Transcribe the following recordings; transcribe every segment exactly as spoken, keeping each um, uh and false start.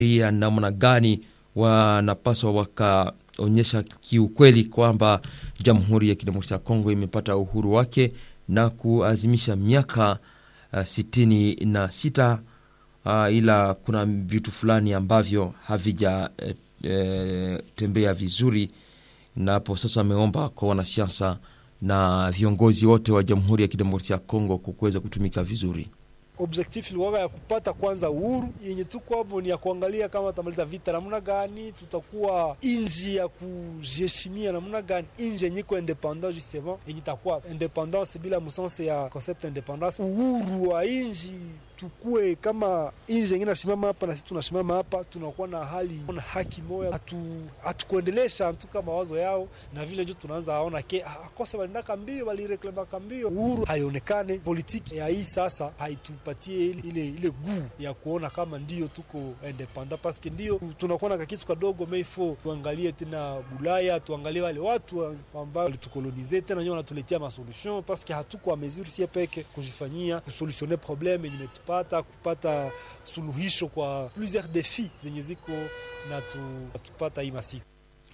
ya namna gani wanapaswa wakaonyesha kiukweli kwamba Jamhuri ya Kidemokrasia ya Kongo imepata uhuru wake na kuazimisha miaka uh, sitini na sita, uh, ila kuna vitu fulani ambavyo havija eh, eh, tembea vizuri, na hapo sasa ameomba kwa wanasiasa na viongozi wote wa Jamhuri ya Kidemokrasia ya Kongo kuweza kutumika vizuri. Objectif ilikuwa ya kupata kwanza uhuru, yenye tuko hapo ni ya kuangalia kama tutamaliza vita namna gani, tutakuwa inji ya kujiheshimia namna gani, inji yenye iko independent justement, yenye itakuwa independence bila msense ya concept independence. Uhuru wa inji tukue kama inji nyingine nasimama hapa na sisi tunasimama hapa, tunakuwa na hali na haki moja, atu atukuendelesha mtu kama mawazo yao, na vile ndio tunaanza aona ke akosa balindaka mbio bali reclama kambio. Uhuru haionekane, politiki ya hii sasa haitupatie ile ile, ile guu ya kuona kama ndio tuko independent, parce que ndio tunakuwa na kitu kadogo meifo. Tuangalie tena Bulaya, tuangalie wale watu ambao walitukolonize tena nyona tuletea ma solution, parce que hatuko a mesure si peke kujifanyia kusolutionner problème yenye pata kupata suluhisho kwa plusieurs défis zenye ziko na tu, tupata hii masiku.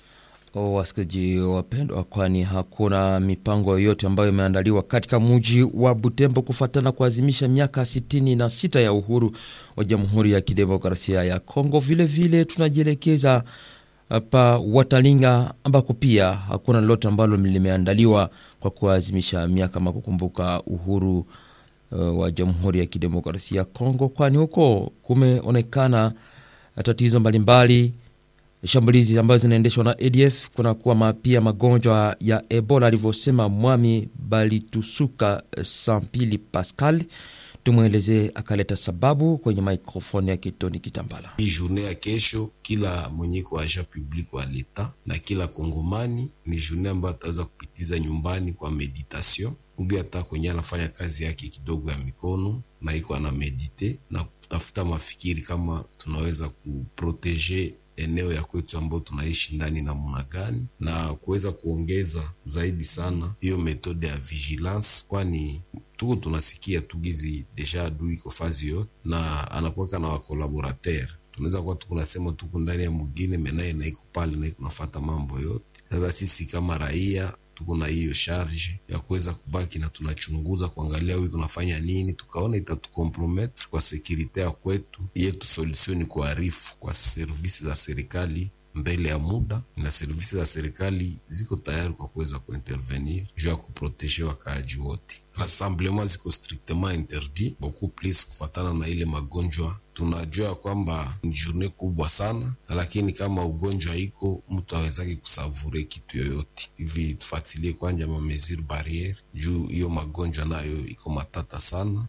O wasikaji wapendwa, kwani hakuna mipango yoyote ambayo imeandaliwa katika mji wa Butembo kufuatana kuazimisha miaka sitini na sita ya uhuru wa Jamhuri ya Kidemokrasia ya Kongo. Vile vile tunajielekeza hapa Watalinga ambako pia hakuna lolote ambalo limeandaliwa kwa kuazimisha miaka ama kukumbuka uhuru Uh, wa Jamhuri ya Kidemokrasia ya Kongo, kwani huko kumeonekana tatizo mbalimbali, shambulizi ambazo zinaendeshwa na A D F. Kuna kuwa pia magonjwa ya Ebola, alivyosema Mwami Balitusuka Sampili Pascal. Tumueleze akaleta sababu kwenye microphone ya Kitoni Kitambala. Hii journée ya kesho, kila mwenye kwa agent public wa leta na kila Kongomani ni journée ambayo ataweza kupitiza nyumbani kwa meditation, ubi hata kwenye anafanya kazi yake kidogo ya mikono na iko ana medite na kutafuta mafikiri kama tunaweza kuprotege eneo ya kwetu ambao tunaishi ndani na muna gani, na kuweza kuongeza zaidi sana hiyo metode ya vigilance, kwani tuko tunasikia tugizi deja adui iko fazi yote na anakuweka na wakolaborateur. Tunaweza kuwa tuko nasema tuko ndani ya mugine menaye na iko pale na iko nafata mambo yote. Sasa sisi kama raia tuko na hiyo charge ya kuweza kubaki na tunachunguza kuangalia huyu kunafanya nini, tukaona itatukompromettre kwa security ya kwetu. Yetu solution ni kuarifu kwa servisi za serikali mbele ya muda, na servisi za serikali ziko tayari kwa kuweza kuintervenir juu ya kuproteger wakaaji wote. Rassemblement ziko strictement interdit, beaucoup plus kufatana na ile magonjwa. Tunajua kwamba ni journée kubwa sana, lakini kama ugonjwa iko mtu hawezaki kusavure kitu yoyote. Hivi tufuatilie kwanja ma mesure barriere juu hiyo magonjwa nayo iko matata sana.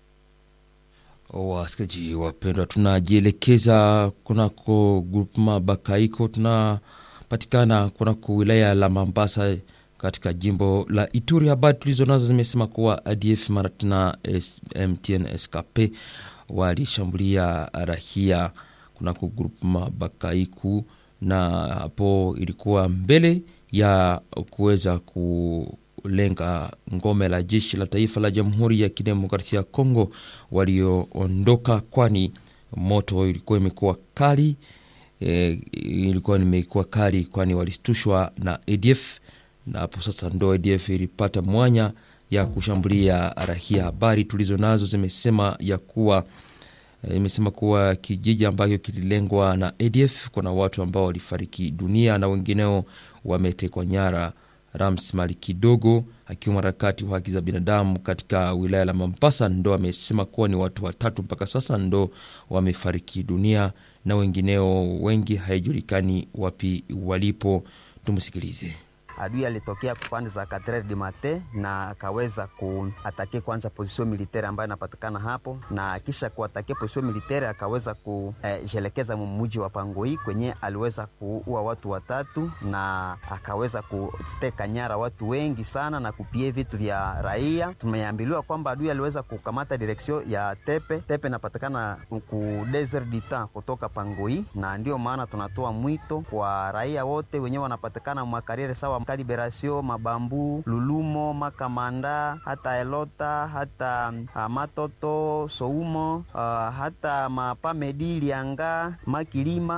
Wasikaji wapendwa, tunajielekeza kunako groupement Bakaiko, tunapatikana kunako wilaya la Mambasa katika jimbo la Ituri. Habari tulizo nazo zimesema kuwa A D F Maratina M T N S K P walishambulia rahia kunako groupement Bakaiku, na hapo ilikuwa mbele ya kuweza kulenga ngome la jeshi la taifa la Jamhuri ya Kidemokrasia ya Kongo walioondoka, kwani moto ilikuwa imekuwa kali. E, ilikuwa imekuwa kali kwani walistushwa na A D F, na hapo sasa ndo A D F ilipata mwanya ya kushambulia rahia. Habari tulizo nazo zimesema ya kuwa imesema kuwa kijiji ambacho kililengwa na A D F kuna watu ambao walifariki dunia na wengineo wametekwa nyara. Rams Malikidogo akiwa harakati wa haki za binadamu katika wilaya la Mambasa ndo amesema kuwa ni watu watatu mpaka sasa ndo wamefariki dunia na wengineo wengi haijulikani wapi walipo. Tumusikilize. Adui alitokea kupande za quatre du matin na akaweza kuatake kwanza position militaire ambayo inapatikana hapo, na kisha kuatake position militaire akaweza kujelekeza eh, mji wa Pangoi kwenye aliweza kuua watu watatu na akaweza kuteka nyara watu wengi sana na kupie vitu vya raia. Tumeambiliwa kwamba adui aliweza kukamata direction ya Tepe. Tepe inapatikana ku desert du temps kutoka Pangoi, na ndio maana tunatoa mwito kwa raia wote wenyewe wanapatikana mwa kariere sawa Liberation, Mabambu, Lulumo, Makamanda, hata Elota, hata uh, Matoto, Soumo, uh, hata Mapamedi, Lianga, Makilima